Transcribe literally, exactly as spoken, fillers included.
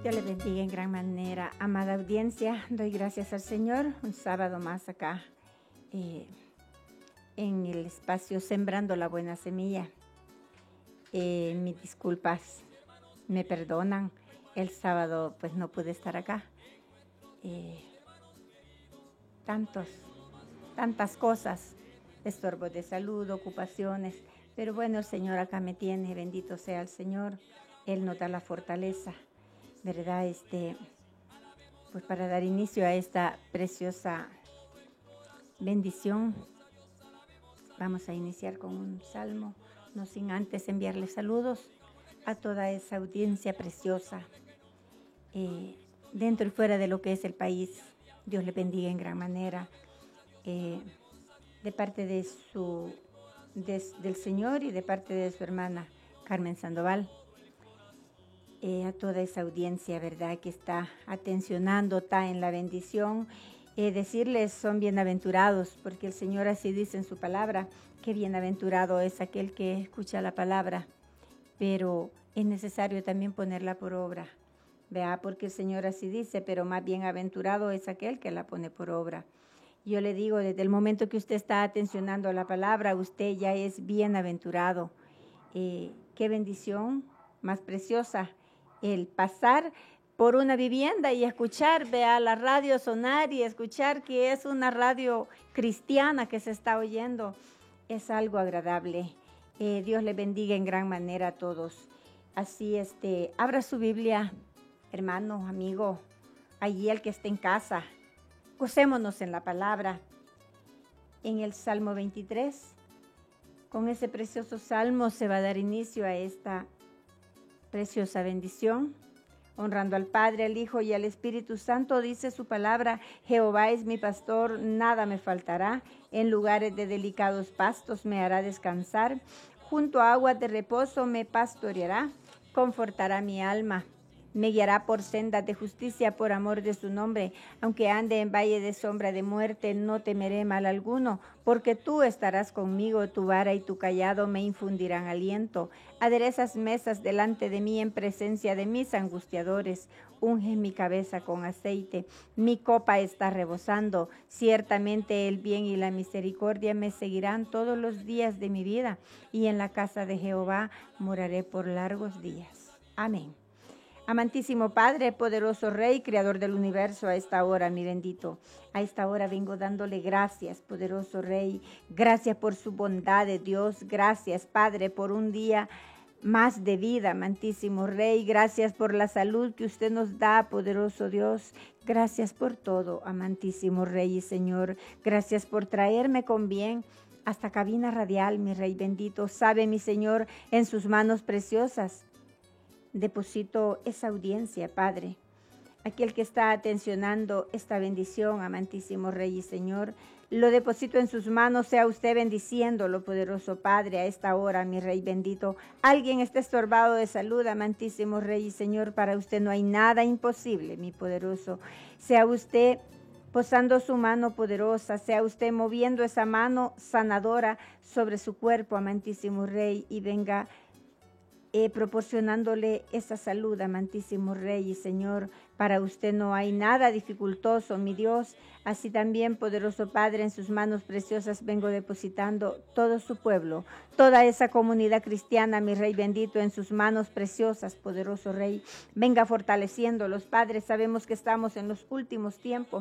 Dios le bendiga en gran manera. Amada audiencia, doy gracias al Señor. Un sábado más acá eh, en el espacio Sembrando la Buena Semilla. Eh, mis disculpas, me perdonan. El sábado pues no pude estar acá. Eh, tantos, tantas cosas, estorbos de salud, ocupaciones. Pero bueno, el Señor acá me tiene, bendito sea el Señor. Él nos da la fortaleza, ¿verdad? Este, pues para dar inicio a esta preciosa bendición, vamos a iniciar con un salmo, no sin antes enviarle saludos a toda esa audiencia preciosa, eh, dentro y fuera de lo que es el país. Dios le bendiga en gran manera, eh, de parte de su, de, del Señor y de parte de su hermana Carmen Sandoval. Eh, a toda esa audiencia, ¿verdad?, que está atencionando, está en la bendición. Eh, decirles, son bienaventurados, porque el Señor así dice en su palabra, que bienaventurado es aquel que escucha la palabra, pero es necesario también ponerla por obra, ¿verdad? Porque el Señor así dice, pero más bienaventurado es aquel que la pone por obra. Yo le digo, desde el momento que usted está atencionando a la palabra, usted ya es bienaventurado. Eh, qué bendición más preciosa el pasar por una vivienda y escuchar, vea la radio sonar y escuchar que es una radio cristiana que se está oyendo. Es algo agradable. Eh, Dios le bendiga en gran manera a todos. Así, este, abra su Biblia, hermano, amigo, allí el que esté en casa. Gocémonos en la palabra. En el Salmo veintitrés, con ese precioso salmo se va a dar inicio a esta preciosa bendición, honrando al Padre, al Hijo y al Espíritu Santo. Dice su palabra: Jehová es mi pastor, nada me faltará. En lugares de delicados pastos me hará descansar. Junto a aguas de reposo me pastoreará. Confortará mi alma. Me guiará por sendas de justicia por amor de su nombre. Aunque ande en valle de sombra de muerte, no temeré mal alguno, porque tú estarás conmigo, tu vara y tu cayado me infundirán aliento. Aderezas mesas delante de mí en presencia de mis angustiadores. Unge mi cabeza con aceite, mi copa está rebosando. Ciertamente el bien y la misericordia me seguirán todos los días de mi vida, y en la casa de Jehová moraré por largos días. Amén. Amantísimo Padre, poderoso Rey, Creador del universo, a esta hora, mi bendito, a esta hora vengo dándole gracias, poderoso Rey, gracias por su bondad de Dios, gracias, Padre, por un día más de vida, amantísimo Rey, gracias por la salud que usted nos da, poderoso Dios, gracias por todo, amantísimo Rey y Señor, gracias por traerme con bien hasta cabina radial, mi Rey bendito, sabe, mi Señor, en sus manos preciosas, deposito esa audiencia, Padre, aquel que está atencionando esta bendición, amantísimo Rey y Señor, lo deposito en sus manos, sea usted bendiciéndolo, poderoso Padre, a esta hora, mi Rey bendito. Alguien está estorbado de salud, amantísimo Rey y Señor, para usted no hay nada imposible, mi poderoso. Sea usted posando su mano poderosa, sea usted moviendo esa mano sanadora sobre su cuerpo, amantísimo Rey, y venga Eh, proporcionándole esa salud, amantísimo Rey y Señor. Para usted no hay nada dificultoso, mi Dios. Así también, poderoso Padre, en sus manos preciosas vengo depositando todo su pueblo, toda esa comunidad cristiana, mi Rey bendito, en sus manos preciosas, poderoso Rey. Venga fortaleciéndolos, Padre. Sabemos que estamos en los últimos tiempos.